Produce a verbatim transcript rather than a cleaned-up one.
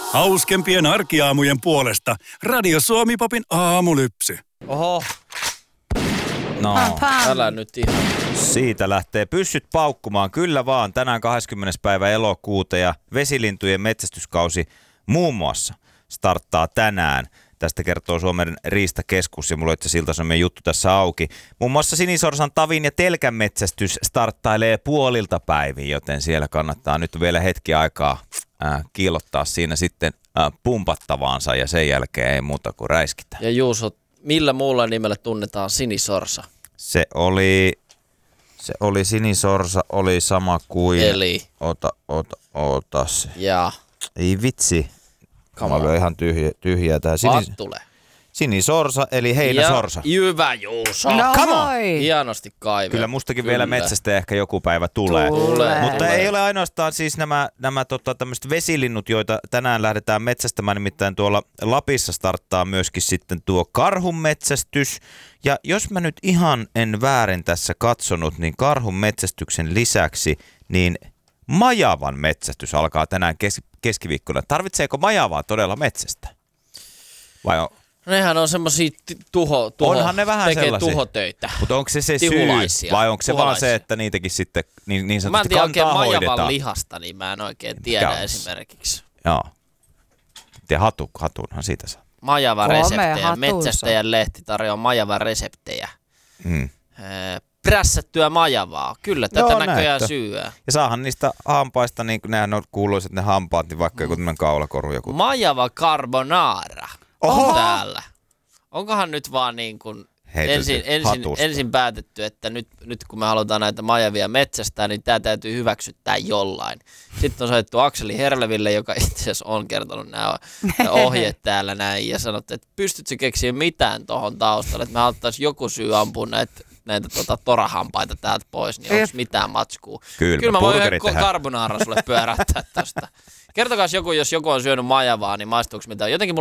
Hauskempien arkiaamujen puolesta Radio Suomi Popin aamulypsy. Oho. No, Pam, pam. Älä nyt ihan. Siitä lähtee pyssyt paukkumaan. Kyllä vaan, tänään kahdeskymmenes päivä elokuuta ja vesilintujen metsästyskausi muun muassa starttaa tänään. Tästä kertoo Suomen riistakeskus ja mulla on itse Siltasanomien juttu tässä auki. Muun muassa sinisorsan, tavin ja telkän metsästys starttailee puolilta päivin, joten siellä kannattaa nyt vielä hetki aikaa äh, kiillottaa siinä sitten äh, pumpattavaansa ja sen jälkeen ei muuta kuin räiskitään. Ja Juuso, millä muulla nimellä tunnetaan sinisorsa? Se oli, se oli sinisorsa, oli sama kuin... Eli? Ota, ota, ota se. Ja? Ei vitsi. Mä olen ihan tyhjä, tyhjää tää. Sinis... tulee. Sinisorsa, eli heinäsorsa. Ja hyvä Juuso. No Come on. moi. Hienosti kaivettu. Kyllä mustakin Kyllä. vielä metsästä ehkä joku päivä tulee. Tulee. Mutta Tulee. ei ole ainoastaan siis nämä, nämä tota, tämmöiset vesilinnut, joita tänään lähdetään metsästämään, nimittäin tuolla Lapissa starttaa myöskin sitten tuo karhunmetsästys. Ja jos mä nyt ihan en väärin tässä katsonut, niin karhunmetsästyksen lisäksi niin majavan metsästys alkaa tänään kes- keskiviikkona. Tarvitseeko majavaa todella metsästä? Vai on? Nehän on semmosia t- tuho, tuho, Onhan ne vähän tekee sellaisia. tuhotöitä. Mutta onko se se syy Tihulaisia. vai onko se vaan Tuholaisia. se, että niitäkin sitten niin, niin Mä en sanotusti tiedä oikein kantaa majavan hoidetaan? lihasta, niin mä en oikein tiedä Mikä on? esimerkiksi. Joo. Ja hatu, hatunhan siitä saa. Majava Komea reseptejä. hatunsa. Metsästäjän lehti tarjoaa majava reseptejä. Mm. Ee, prässättyä majavaa. Kyllä tätä Joo, näköjään näyttö. syöä. Ja saahan niistä hampaista, niin kuin nehän on kuuluiset ne hampaat, niin vaikka joku tämmöinen kaulakoru joku. Majava carbonara Oho. on täällä. Onkohan nyt vaan niin kuin Heitelty ensin, ensin, hatusta. ensin päätetty, että nyt, nyt kun me halutaan näitä majavia metsästää, niin tämä täytyy hyväksyttää jollain. Sitten on soittu Akseli Herleville, joka itse asiassa on kertonut nämä ohjeet täällä näin ja sanottu, että pystytkö keksiä mitään tuohon taustalle, että me haluttaisiin joku syy ampua näitä, näitä tota, torahampaita täältä pois, niin onko mitään matskua? Kyllä, Kyllä mä voin yhden burgerit tehdään. carbonara sulle pyörättää tästä. Kertokaa joku, jos joku on syönyt majavaa, niin maistuuko mitään. Jotenkin